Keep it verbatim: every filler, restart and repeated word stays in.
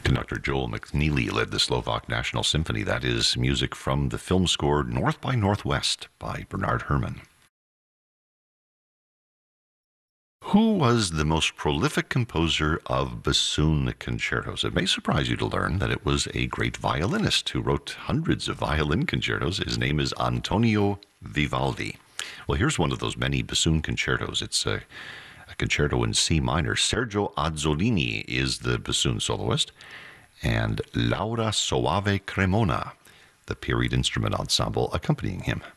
Conductor Joel McNeely led the Slovak National Symphony. That is music from the film score North by Northwest by Bernard Herrmann. Who was the most prolific composer of bassoon concertos? It may surprise you to learn that it was a great violinist who wrote hundreds of violin concertos. His name is Antonio Vivaldi. Well, here's one of those many bassoon concertos. It's a, a concerto in C minor. Sergio Azzolini is the bassoon soloist, and Laura Soave Cremona, the period instrument ensemble accompanying him.